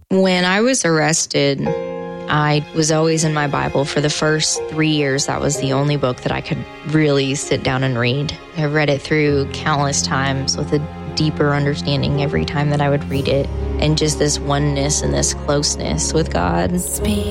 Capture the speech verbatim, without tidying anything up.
When I was arrested, I was always in my Bible. For the first three years, that was the only book that I could really sit down and read. I read it through countless times with a deeper understanding every time that I would read it, and just this oneness and this closeness with God. Speak.